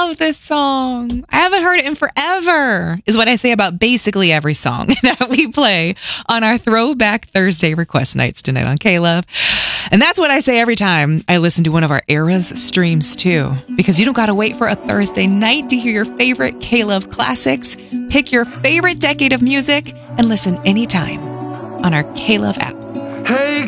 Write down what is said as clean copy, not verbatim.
love this song. I haven't heard it in forever, is what I say about basically every song that we play on our Throwback Thursday request nights tonight on K-Love. And that's what I say every time I listen to one of our Eras streams too, because you don't got to wait for a Thursday night to hear your favorite K-Love classics. Pick your favorite decade of music and listen anytime on our K-Love app. Hey